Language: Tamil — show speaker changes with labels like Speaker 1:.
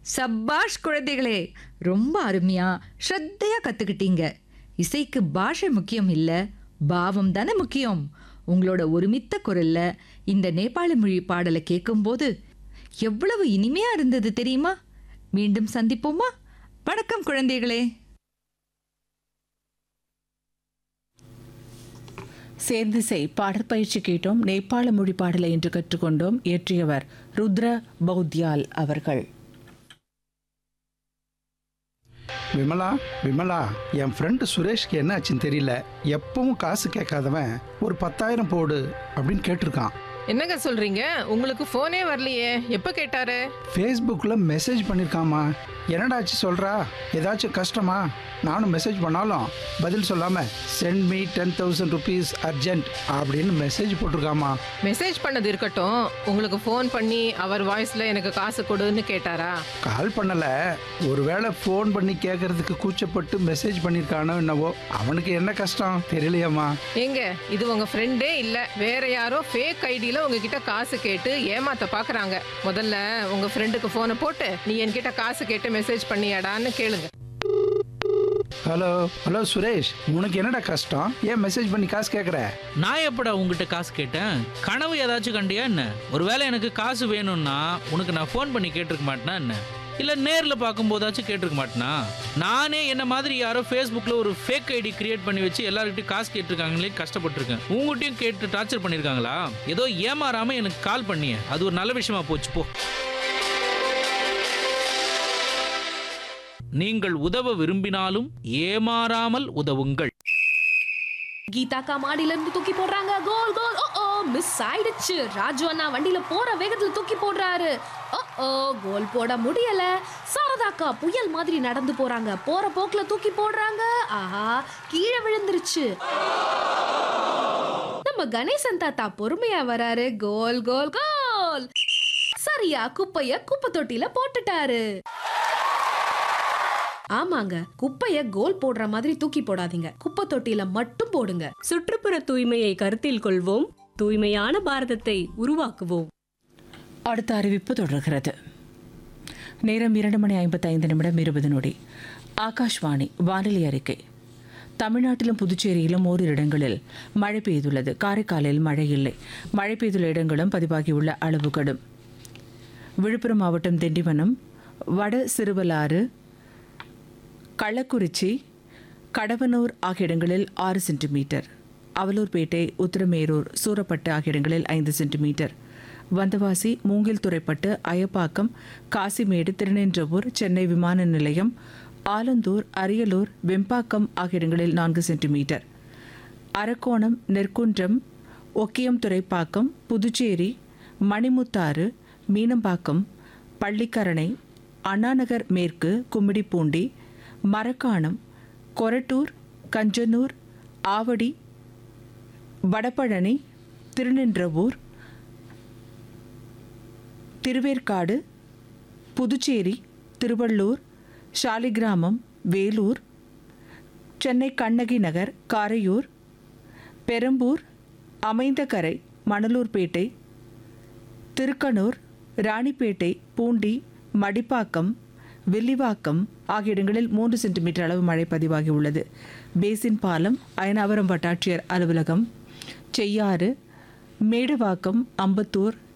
Speaker 1: சப்பாஷ் குழந்தைகளே, ரொம்ப அருமையா ஸ்ரத்தையா கத்துக்கிட்டீங்க. இசைக்கு பாஷை முக்கியம் இல்ல, பாவம் தானே முக்கியம். உங்களோட ஒருமித்த குரல்ல இந்த நேபாள மொழி பாடலை கேட்கும்போது எவ்வளவு இனிமையா இருந்தது தெரியுமா? மீண்டும் சந்திப்போமா? வணக்கம் குழந்தைகளே.
Speaker 2: சேர்ந்திசை பாடற்பயிற்சி கேட்டோம். நேபாள மொழி பாடலை என்று கற்றுக்கொண்டோம். இயற்றியவர் ருத்ர பௌத்யால் அவர்கள்.
Speaker 3: விமலா, என் ஃப்ரெண்டு சுரேஷ்க்கு என்ன ஆச்சுன்னு தெரியல. எப்பவும் காசு கேட்காதவன் ஒரு 10,000 போடு அப்படின்னு கேட்டிருக்கான்.
Speaker 4: என்னங்க சொல்றீங்க? உங்களுக்கு போனே வரலையே, எப்ப கேட்டாரு?
Speaker 3: ஃபேஸ்புக்கில் மெசேஜ் பண்ணியிருக்காமா. என்னடாச்சு சொல்கிறா? ஏதாச்சும் கஷ்டமா? நானும் மெசேஜ் பண்ணாலும் பதில் சொல்லாமல் சென்ட் மீ 10,000 rupees அர்ஜென்ட் அப்படின்னு மெசேஜ் போட்டிருக்காமா.
Speaker 4: மெசேஜ் பண்ணது இருக்கட்டும், உங்களுக்கு ஃபோன் பண்ணி அவர் வாய்ஸ்ல எனக்கு காசு கொடுன்னு கேட்டாரா?
Speaker 3: கால் பண்ணலை. ஒருவேளை ஃபோன் பண்ணி கேட்கறதுக்கு கூச்சப்பட்டு மெசேஜ் பண்ணியிருக்கானோ என்னவோ. அவனுக்கு என்ன கஷ்டம் தெரியலையாம்மா.
Speaker 4: ஏங்க, இது உங்க ஃப்ரெண்டே இல்ல, வேற யாரோ ஃபேக் ஐடியில உங்ககிட்ட காசு கேட்டு ஏமாத்த பாக்குறாங்க. முதல்ல உங்க ஃப்ரெண்டுக்கு போனை போட்டு நீ என்கிட்ட காசு கேட்டு மெசேஜ் பண்ணியாடான்னு கேளுங்க.
Speaker 3: ஹலோ சுரேஷ், உனக்கு என்னடா கஷ்டம்? ஏன் மெசேஜ் பண்ணி காசு கேட்குற?
Speaker 5: நான் எப்படா உங்ககிட்ட காசு கேட்டேன்? கனவு ஏதாச்சும் கண்டியா என்ன? ஒருவேளை எனக்கு காசு வேணும்னா உனக்கு நான் ஃபோன் பண்ணி கேட்டிருக்க மாட்டேனா என்ன? இல்லை நேரில் பார்க்கும்போதாச்சும் கேட்டிருக்க மாட்டேனா? நானே என்ன மாதிரி யாரோ ஃபேஸ்புக்கில் ஒரு ஃபேக் ஐடி கிரியேட் பண்ணி வச்சு எல்லார்கிட்டையும் காசு கேட்டிருக்காங்களே, கஷ்டப்பட்டிருக்கேன். உங்கள்கிட்டையும் கேட்டு டார்ச்சர் பண்ணியிருக்காங்களா? ஏதோ ஏமாறாமல் எனக்கு கால் பண்ணிய, அது ஒரு நல்ல விஷயமா போச்சு போ. நீங்கள் உதவ விரும்பினாலும் ஏமாறாமல் உதவுங்கள்.
Speaker 6: கீதாக்கா மாடியில இருந்து தூக்கி போடுறாங்க. கோல் கோல். ஓ மிஸ் ஆயிடுச்சு. ராஜு அண்ணா வண்டியில போற வேகத்துல தூக்கி போடுறாரு. ஓ கோல் போட முடியல. சாரதாக்கா புயல் மாதிரி நடந்து போறாங்க. போற போக்குல தூக்கி போடுறாங்க. ஆஹா, கீழே விழுந்துருச்சு. நம்ம கணேசன் தாத்தா பொறுமையா வராரு. கோல் கோல் கோல். சரியா குப்பைய குப்பை தொட்டில போட்டுட்டாரு. ஆமாங்க, குப்பைய கோல் போடுற மாதிரி தூக்கி போடாதீங்க, குப்பை தொட்டில மட்டும் போடுங்க.
Speaker 7: சுற்றுப்புற தூய்மையை கருத்தில் கொள்வோம், தூய்மையான பாரதத்தை உருவாக்குவோம்.
Speaker 2: அடுத்த அறிவிப்பு தொடர்கிறது. நேரம் 2:55 ஆகாஷ்வாணி வானிலை அறிக்கை. தமிழ்நாட்டிலும் புதுச்சேரியிலும் ஓரிரு இடங்களில் மழை பெய்துள்ளது. காரைக்காலில் மழை இல்லை. மழை பெய்துள்ள இடங்களும் பதிவாகியுள்ள அளவு கடும். விழுப்புரம் மாவட்டம் திண்டிவனம், வட சிறுவலாறு, கள்ளக்குறிச்சி, கடவனூர் ஆகிய இடங்களில் 6 சென்டிமீட்டர். அவலூர்பேட்டை, உத்திரமேரூர், சூரப்பட்டு ஆகிய இடங்களில் 5 சென்டிமீட்டர். வந்தவாசி, மூங்கில் துறைப்பட்டு, அயப்பாக்கம், காசிமேடு, திருநின்றவூர், சென்னை விமான நிலையம், ஆலந்தூர், அரியலூர், வெம்பாக்கம் ஆகிய இடங்களில் 4 சென்டிமீட்டர். அரக்கோணம், நெற்குன்றம், ஒக்கியம் துறைப்பாக்கம், புதுச்சேரி, மணிமுத்தாறு, மீனம்பாக்கம், பள்ளிக்கரணை, அண்ணாநகர் மேற்கு, கும்மிடிப்பூண்டி, மரக்காணம், கொரட்டூர், கஞ்சனூர், ஆவடி, வடபழனி, திருநின்றவூர், திருவேற்காடு, புதுச்சேரி, திருவள்ளூர், சாலிகிராமம், வேலூர், சென்னை கண்ணகி நகர், காரையூர், பெரம்பூர், அமைந்தகரை, மணலூர்பேட்டை, திருக்கனூர், ராணிப்பேட்டை, பூண்டி, மடிப்பாக்கம், வில்லிவாக்கம் ஆகிய இடங்களில் 3 சென்டிமீட்டர் அளவு மழை பதிவாகியுள்ளது. பேசின் பாலம், அயனாவரம் வட்டாட்சியர் அலுவலகம், செய்யாறு, மேடவாக்கம், அம்பத்தூர்,